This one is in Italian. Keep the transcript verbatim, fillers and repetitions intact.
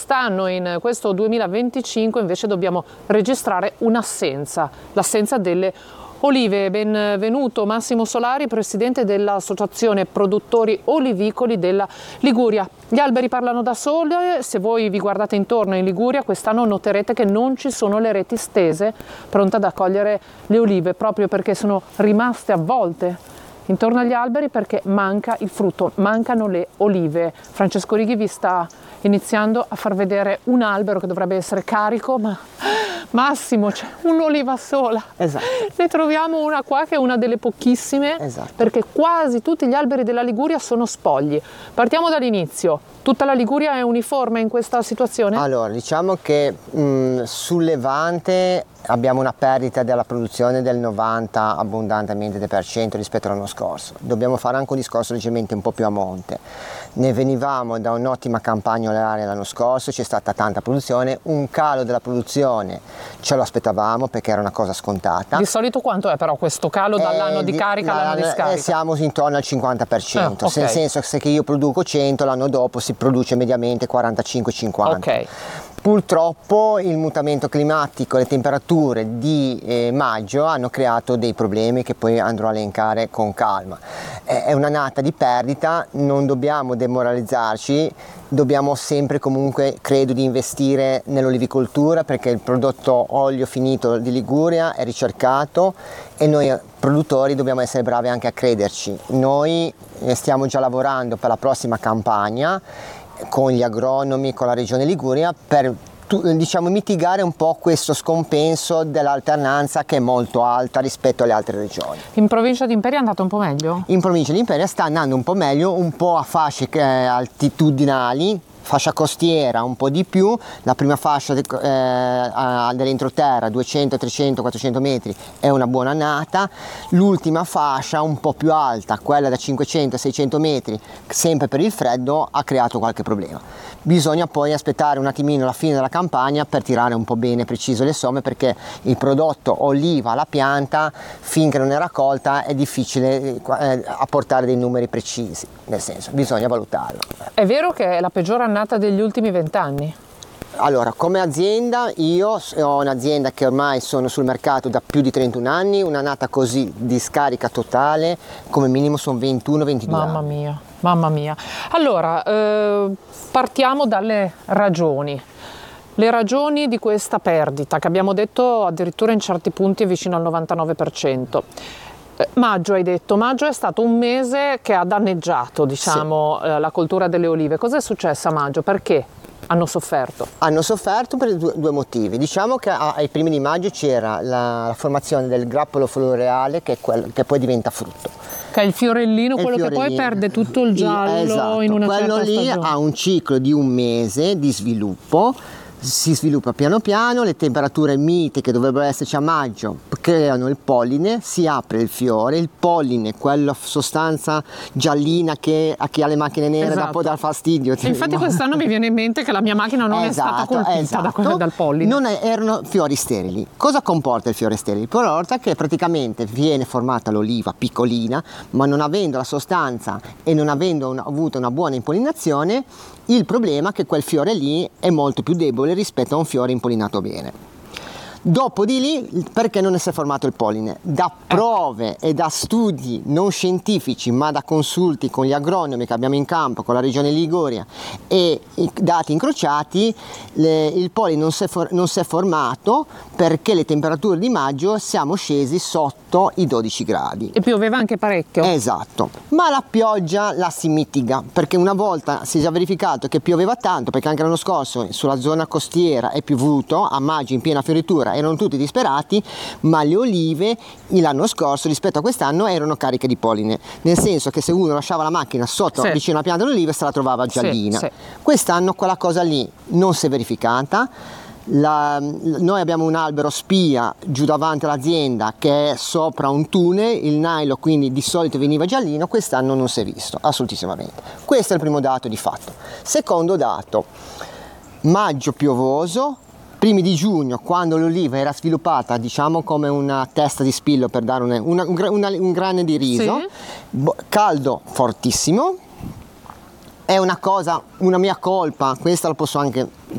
quest'anno, in questo duemilaventicinque, invece dobbiamo registrare un'assenza, l'assenza delle olive. Benvenuto Massimo Solari, presidente dell'Associazione Produttori Olivicoli della Liguria. Gli alberi parlano da soli, se voi vi guardate intorno in Liguria quest'anno noterete che non ci sono le reti stese pronte ad accogliere le olive, proprio perché sono rimaste avvolte intorno agli alberi perché manca il frutto, mancano le olive. Francesco Righi vi sta iniziando a far vedere un albero che dovrebbe essere carico, ma Massimo, c'è un'oliva sola. Esatto. Ne troviamo una qua che è una delle pochissime, esatto, perché quasi tutti gli alberi della Liguria sono spogli. Partiamo dall'inizio. Tutta la Liguria è uniforme in questa situazione? Allora, diciamo che mh, sul Levante abbiamo una perdita della produzione del novanta abbondantemente per cento rispetto all'anno scorso. Dobbiamo fare anche un discorso leggermente un po' più a monte. Ne venivamo da un'ottima campagna olearia l'anno scorso, c'è stata tanta produzione, un calo della produzione ce lo aspettavamo perché era una cosa scontata. Di solito quanto è però questo calo dall'anno di carica all'anno di scarica? Eh, siamo intorno al cinquanta per cento, eh, okay. Nel senso che se io produco cento, l'anno dopo si produce mediamente quarantacinque cinquanta. Okay. Purtroppo il mutamento climatico e le temperature di eh, maggio hanno creato dei problemi che poi andrò a elencare con calma. È un'annata di perdita, non dobbiamo demoralizzarci, dobbiamo sempre comunque, credo, di investire nell'olivicoltura perché il prodotto olio finito di Liguria è ricercato e noi produttori dobbiamo essere bravi anche a crederci. Noi stiamo già lavorando per la prossima campagna con gli agronomi, con la regione Liguria per diciamo mitigare un po' questo scompenso dell'alternanza che è molto alta rispetto alle altre regioni. In provincia di Imperia è andato un po' meglio? In provincia di Imperia sta andando un po' meglio, un po' a fasce eh, altitudinali, fascia costiera un po' di più, la prima fascia de, eh, dell'entroterra duecento, trecento, quattrocento metri è una buona annata, l'ultima fascia un po' più alta, quella da cinquecento, seicento metri, sempre per il freddo ha creato qualche problema. Bisogna poi aspettare un attimino la fine della campagna per tirare un po' bene preciso le somme perché il prodotto oliva alla pianta finché non è raccolta è difficile eh, apportare dei numeri precisi, nel senso bisogna valutarlo. È vero che è la peggiore annata degli ultimi vent'anni? Allora, come azienda io ho un'azienda che ormai sono sul mercato da più di trentuno anni, un'annata così di scarica totale come minimo sono ventuno ventidue anni. Mamma mia, mamma mia. Allora, eh, partiamo dalle ragioni. Le ragioni di questa perdita, che abbiamo detto addirittura in certi punti è vicino al novantanove per cento. Maggio hai detto, maggio è stato un mese che ha danneggiato, diciamo, sì, la coltura delle olive. Cosa è successo a maggio? Perché hanno sofferto? Hanno sofferto per due, due motivi. Diciamo che ai primi di maggio c'era la, la formazione del grappolo floreale che, è quello, che poi diventa frutto. Che è il fiorellino, quello il fiorellino. Che poi perde tutto il giallo, esatto, in una quello certa lì stagione. Ha un ciclo di un mese di sviluppo. Si sviluppa piano piano, le temperature mite che dovrebbero esserci a maggio creano il polline, si apre il fiore, il polline, quella sostanza giallina che a chi ha le macchine nere esatto. può dar fastidio. E infatti quest'anno mi viene in mente che la mia macchina non esatto, è stata colpita esatto. da quella, dal polline. Non è, erano fiori sterili. Cosa comporta il fiore sterile? Porta che praticamente viene formata l'oliva piccolina, ma non avendo la sostanza e non avendo una, avuto una buona impollinazione, il problema è che quel fiore lì è molto più debole rispetto a un fiore impollinato bene. Dopo di lì, perché non si è formato il polline? Da prove e da studi non scientifici, ma da consulti con gli agronomi che abbiamo in campo, con la regione Liguria e i dati incrociati, le, il polline non si, è for, non si è formato perché le temperature di maggio siamo scesi sotto i dodici gradi. E pioveva anche parecchio. Esatto, ma la pioggia la si mitiga, perché una volta si è già verificato che pioveva tanto, perché anche l'anno scorso sulla zona costiera è piovuto, a maggio in piena fioritura erano tutti disperati, ma le olive l'anno scorso rispetto a quest'anno erano cariche di polline, nel senso che se uno lasciava la macchina sotto sì. vicino alla pianta dell'oliva se la trovava giallina. Sì, sì. Quest'anno quella cosa lì non si è verificata. La, noi abbiamo un albero spia giù davanti all'azienda che è sopra un tunnel, il nylon quindi di solito veniva giallino, quest'anno non si è visto assolutissimamente. Questo è il primo dato di fatto. Secondo dato, maggio piovoso, primi di giugno, quando l'oliva era sviluppata diciamo come una testa di spillo, per dare una, una, una, un grane di riso, sì. caldo fortissimo, è una cosa, una mia colpa, questa la posso anche